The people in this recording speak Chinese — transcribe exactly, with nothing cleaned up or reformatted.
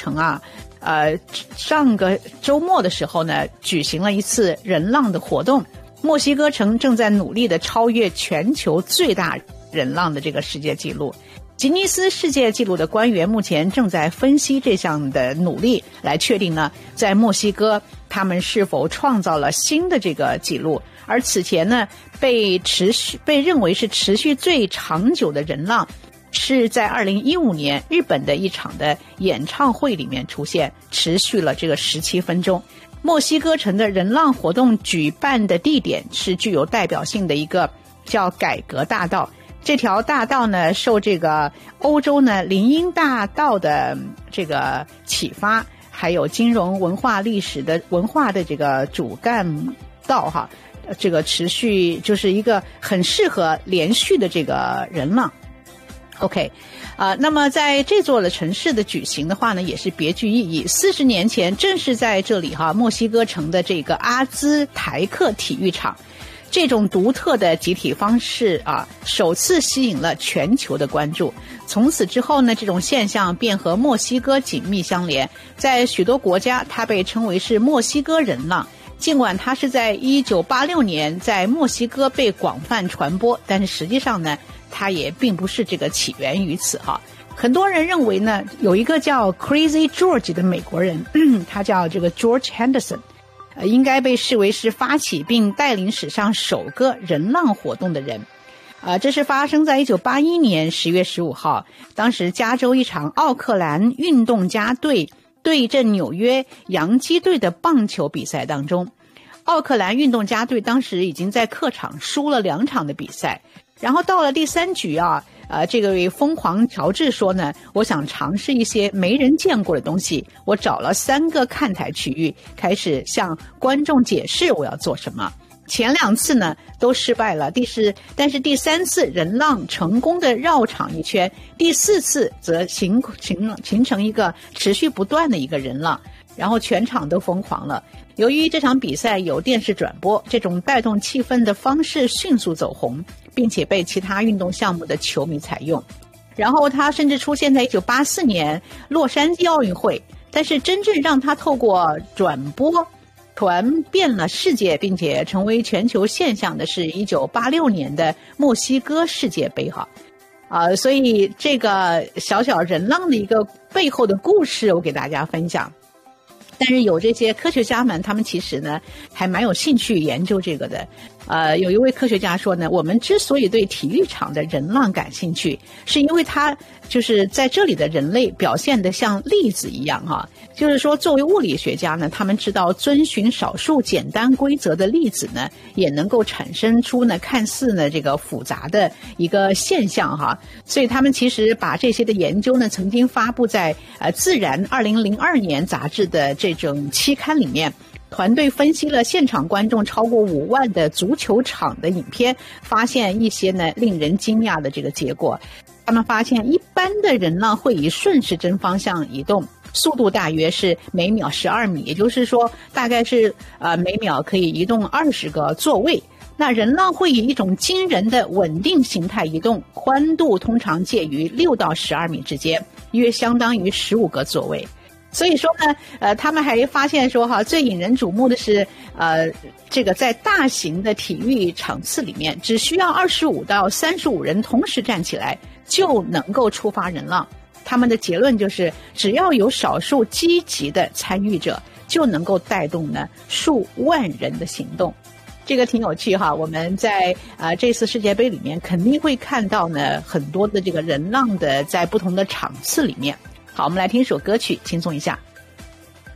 城啊，呃，上个周末的时候呢，举行了一次人浪的活动。墨西哥城正在努力的超越全球最大人浪的这个世界纪录。吉尼斯世界纪录的官员目前正在分析这项的努力，来确定呢，在墨西哥他们是否创造了新的这个纪录。而此前呢，被持续被认为是持续最长久的人浪，是在二零一五年日本的一场的演唱会里面出现，持续了这个十七分钟。墨西哥城的人浪活动举办的地点是具有代表性的一个叫改革大道。这条大道呢，受这个欧洲呢林荫大道的这个启发，还有金融文化历史的文化的这个主干道哈，这个持续就是一个很适合连续的这个人浪。OK， 啊、呃，那么在这座的城市的举行的话呢，也是别具意义。四十年前，正是在这里哈，墨西哥城的这个阿兹台克体育场。这种独特的集体方式啊，首次吸引了全球的关注。从此之后呢，这种现象便和墨西哥紧密相连。在许多国家，它被称为是墨西哥人浪。尽管它是在一九八六年在墨西哥被广泛传播，但是实际上呢，它也并不是这个起源于此哈。很多人认为呢，有一个叫 Crazy George 的美国人，他叫这个 George Henderson。呃，应该被视为是发起并带领史上首个人浪活动的人。呃，这是发生在一九八一年十月十五号，当时加州一场奥克兰运动家队对阵纽约洋基队的棒球比赛当中。奥克兰运动家队当时已经在客场输了两场的比赛，然后到了第三局啊，呃，这个位疯狂乔治说呢，我想尝试一些没人见过的东西。我找了三个看台区域，开始向观众解释我要做什么。前两次呢都失败了，第是但是第三次人浪成功的绕场一圈，第四次则形形形成一个持续不断的一个人浪，然后全场都疯狂了。由于这场比赛有电视转播，这种带动气氛的方式迅速走红，并且被其他运动项目的球迷采用。然后他甚至出现在一九八四年洛杉矶奥运会，但是真正让他透过转播传遍了世界并且成为全球现象的是一九八六年的墨西哥世界杯哈。啊、呃，所以这个小小人浪的一个背后的故事我给大家分享。但是有这些科学家们，他们其实呢还蛮有兴趣研究这个的。呃，有一位科学家说呢，我们之所以对体育场的人浪感兴趣，是因为它就是在这里的人类表现得像粒子一样哈。就是说，作为物理学家呢，他们知道遵循少数简单规则的粒子呢，也能够产生出呢看似呢这个复杂的一个现象哈。所以他们其实把这些的研究呢，曾经发布在呃《自然》二零零二年杂志的这种期刊里面。团队分析了现场观众超过五万的足球场的影片，发现一些呢令人惊讶的这个结果。他们发现一般的人浪会以顺时针方向移动，速度大约是每秒十二米，也就是说大概是呃每秒可以移动二十个座位。那人浪会以一种惊人的稳定形态移动，宽度通常介于六到十二米之间，约相当于十五个座位。所以说呢，呃，他们还发现说哈，最引人瞩目的是，呃，这个在大型的体育场次里面，只需要二十五到三十五人同时站起来，就能够触发人浪。他们的结论就是，只要有少数积极的参与者，就能够带动呢数万人的行动。这个挺有趣哈，我们在呃这次世界杯里面肯定会看到呢很多的这个人浪的在不同的场次里面。好，我们来听一首歌曲，轻松一下。